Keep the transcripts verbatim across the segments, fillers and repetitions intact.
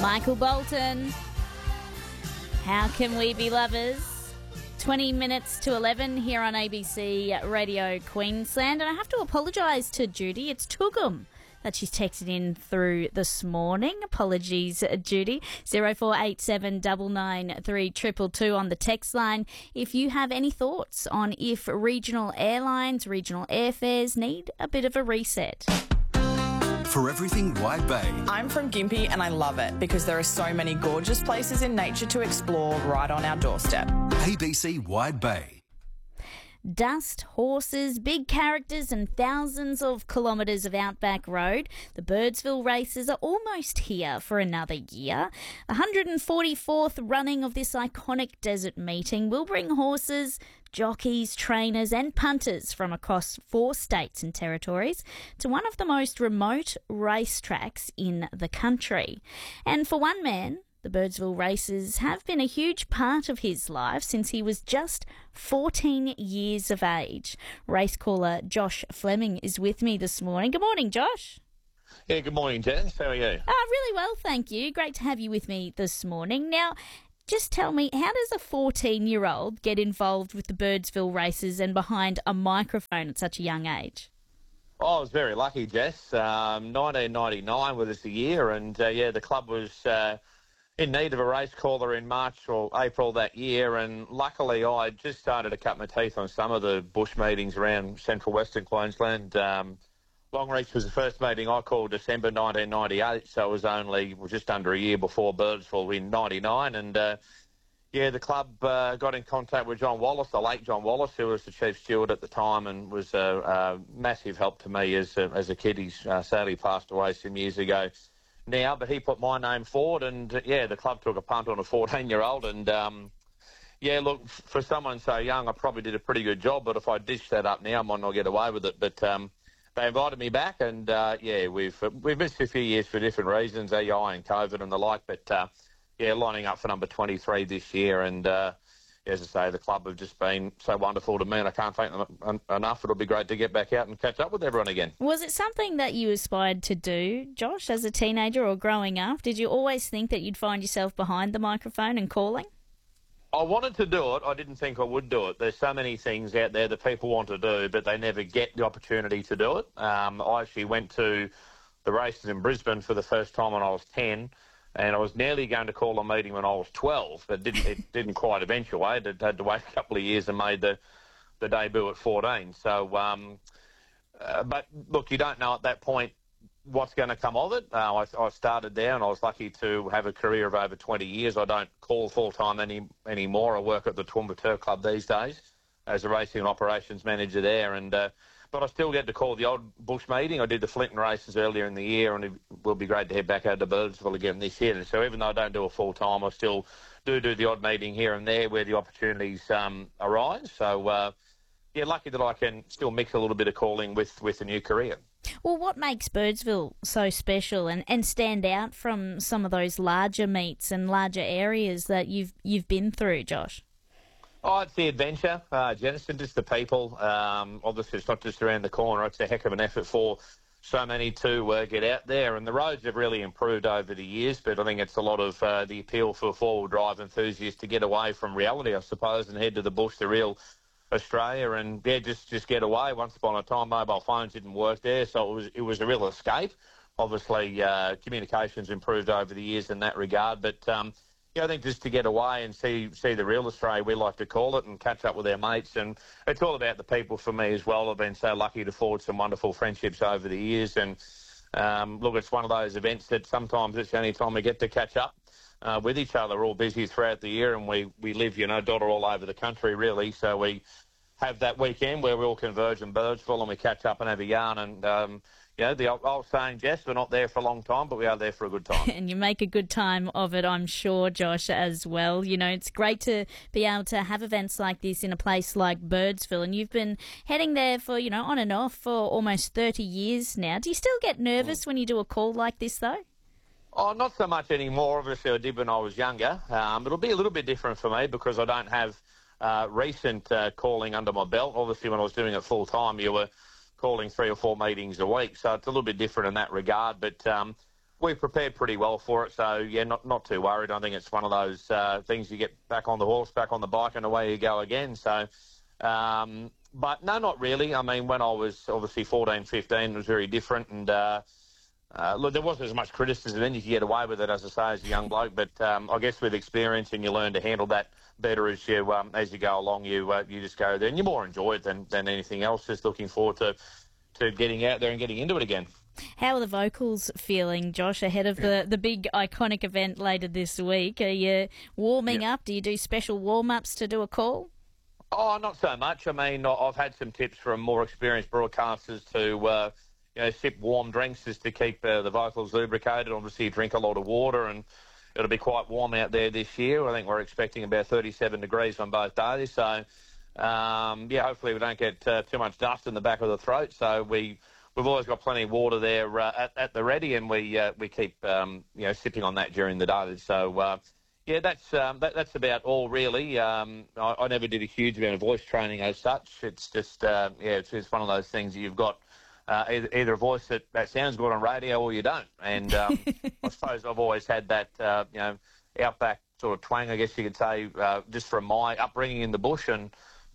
Michael Bolton. How can we be lovers? twenty minutes to eleven here on A B C Radio Queensland. And I have to apologise to Judy. It's Tugum that she's texted in through this morning. Apologies, Judy. zero four eight seven nine nine three two two two on the text line. If you have any thoughts on if regional airlines, regional airfares need a bit of a reset. For everything Wide Bay. I'm from Gympie and I love it because there are so many gorgeous places in nature to explore right on our doorstep. A B C Wide Bay. Dust, horses, big characters and thousands of kilometres of outback road. The Birdsville races are almost here for another year. The one hundred forty-fourth running of this iconic desert meeting will bring horses, jockeys, trainers and punters from across four states and territories to one of the most remote racetracks in the country. And for one man, the Birdsville races have been a huge part of his life since he was just fourteen years of age. Race caller Josh Fleming is with me this morning. Good morning, Josh. Yeah, good morning, Jess. How are you? Oh, really well, thank you. Great to have you with me this morning. Now, just tell me, how does a fourteen-year-old get involved with the Birdsville races and behind a microphone at such a young age? Oh, I was very lucky, Jess. Um, nineteen ninety-nine was the year, and uh, yeah, the club was uh, in need of a race caller in March or April that year, and luckily I just started to cut my teeth on some of the bush meetings around central western Queensland. Um, Longreach was the first meeting I called December nineteen ninety-eight, so it was only well, just under a year before Birdsville in ninety-nine, and uh, yeah, the club uh, got in contact with John Wallace, the late John Wallace, who was the chief steward at the time and was a, a massive help to me as a, as a kid. He's uh, sadly passed away some years ago now, but he put my name forward, and uh, yeah, the club took a punt on a fourteen-year-old, and um, yeah, look, for someone so young, I probably did a pretty good job, but if I dish that up now, I might not get away with it, but um, they invited me back, and uh, yeah, we've we've missed a few years for different reasons, A I and COVID and the like, but uh, yeah, lining up for number twenty-three this year, and uh, as I say, the club have just been so wonderful to me, and I can't thank them enough. It'll be great to get back out and catch up with everyone again. Was it something that you aspired to do, Josh, as a teenager or growing up? Did you always think that you'd find yourself behind the microphone and calling? I wanted to do it. I didn't think I would do it. There's so many things out there that people want to do, but they never get the opportunity to do it. Um, I actually went to the races in Brisbane for the first time when I was ten, and I was nearly going to call a meeting when I was twelve, but didn't, it didn't quite eventuate. I had to wait a couple of years and made the, the debut at fourteen. So, um, uh, but look, you don't know at that point what's going to come of it. Uh, I, I started there, and I was lucky to have a career of over twenty years. I don't call full-time any anymore. I work at the Toowoomba Turf Club these days as a racing and operations manager there, and uh, but I still get to call the old bush meeting. I did the Flinton races earlier in the year, and it will be great to head back out to Birdsville again this year. So even though I don't do a full-time, I still do do the odd meeting here and there where the opportunities um, arise. So, uh, yeah, lucky that I can still mix a little bit of calling with, with a new career. Well, what makes Birdsville so special and, and stand out from some of those larger meets and larger areas that you've you've been through, Josh? Oh, it's the adventure, uh, Jenison, just the people. Um, obviously, it's not just around the corner. It's a heck of an effort for so many to uh, get out there. And the roads have really improved over the years, but I think it's a lot of uh, the appeal for four-wheel drive enthusiasts to get away from reality, I suppose, and head to the bush, the real Australia, and yeah, just, just get away. Once upon a time, mobile phones didn't work there, so it was, it was a real escape. Obviously, uh, communications improved over the years in that regard, but Um, Yeah, I think just to get away and see see the real Australia, we like to call it, and catch up with our mates. And it's all about the people for me as well. I've been so lucky to forge some wonderful friendships over the years. And um, look, it's one of those events that sometimes it's the only time we get to catch up uh, with each other. We're all busy throughout the year, and we, we live, you know, dotted all over the country, really. So we have that weekend where we all converge in Birdsville and we catch up and have a yarn. And um, you know, the old, old saying, Jess, we're not there for a long time, but we are there for a good time. And you make a good time of it, I'm sure, Josh, as well. You know, it's great to be able to have events like this in a place like Birdsville, and you've been heading there for, you know, on and off for almost thirty years now. Do you still get nervous mm. when you do a call like this, though? Oh, not so much anymore. Obviously, I did when I was younger. Um, it'll be a little bit different for me because I don't have uh, recent uh, calling under my belt. Obviously, when I was doing it full-time, you were calling three or four meetings a week, so it's a little bit different in that regard. But um, we prepared pretty well for it, so yeah, not not too worried. I think it's one of those uh, things you get back on the horse, back on the bike, and away you go again. So, um, but no, not really. I mean, when I was obviously fourteen, fifteen, it was very different, and uh, uh, look, there wasn't as much criticism then. You could get away with it, as I say, as a young bloke. But um, I guess with experience, and you learn to handle that better as you um, as you go along. You uh, you just go there, and you more enjoy it than than anything else. Just looking forward to to getting out there and getting into it again. How are the vocals feeling, Josh, ahead of the, the big iconic event later this week? Are you warming Yeah. up? Do you do special warm-ups to do a call? Oh, not so much. I mean, I- I've had some tips from more experienced broadcasters to, uh, you know, sip warm drinks just to keep uh, the vocals lubricated. Obviously, you drink a lot of water, and it'll be quite warm out there this year. I think we're expecting about thirty-seven degrees on both days. So, um, yeah, hopefully we don't get uh, too much dust in the back of the throat. So we... We've always got plenty of water there uh, at, at the ready, and we uh, we keep um, you know sipping on that during the day. So uh, yeah, that's um, that, that's about all really. Um, I, I never did a huge amount of voice training as such. It's just uh, yeah, it's, it's one of those things that you've got uh, either, either a voice that, that sounds good on radio or you don't. And um, I suppose I've always had that uh, you know outback sort of twang, I guess you could say, uh, just from my upbringing in the bush, and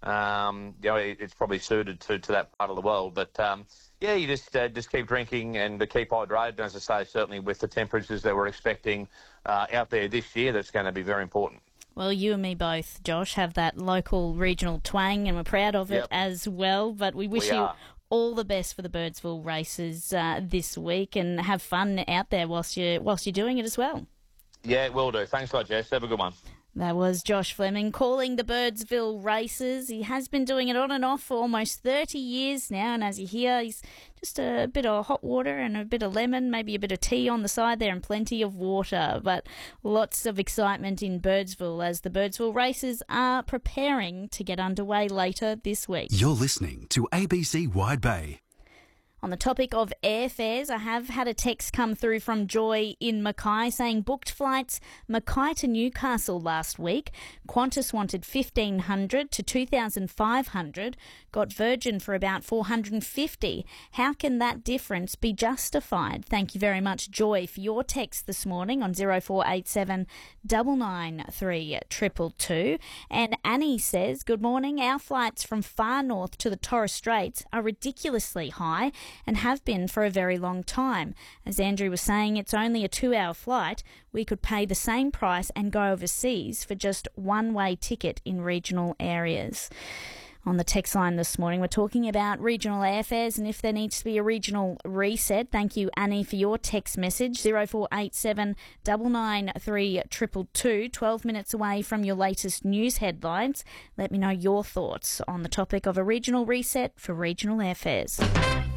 um, you know it, it's probably suited to, to that part of the world, but. Um, Yeah, you just uh, just keep drinking and to keep hydrated. As I say, certainly with the temperatures that we're expecting uh, out there this year, that's going to be very important. Well, you and me both, Josh, have that local regional twang, and we're proud of it Yep. as well. But we wish We you are. all the best for the Birdsville races uh, this week, and have fun out there whilst you whilst you're doing it as well. Yeah, it will do. Thanks a lot, Jess. Have a good one. That was Josh Fleming calling the Birdsville races. He has been doing it on and off for almost thirty years now, and as you hear, he's just a bit of hot water and a bit of lemon, maybe a bit of tea on the side there, and plenty of water. But lots of excitement in Birdsville as the Birdsville races are preparing to get underway later this week. You're listening to A B C Wide Bay. On the topic of airfares, I have had a text come through from Joy in Mackay saying booked flights Mackay to Newcastle last week. Qantas wanted fifteen hundred to two thousand five hundred, got Virgin for about four hundred fifty. How can that difference be justified? Thank you very much, Joy, for your text this morning on zero four eight seven nine nine three two two two. And Annie says, good morning, our flights from far north to the Torres Straits are ridiculously high and have been for a very long time. As Andrew was saying, it's only a two-hour flight. We could pay the same price and go overseas for just one-way ticket in regional areas. On the text line this morning, we're talking about regional airfares and if there needs to be a regional reset. Thank you, Annie, for your text message, zero four eight seven nine nine three two two two, twelve minutes away from your latest news headlines. Let me know your thoughts on the topic of a regional reset for regional airfares.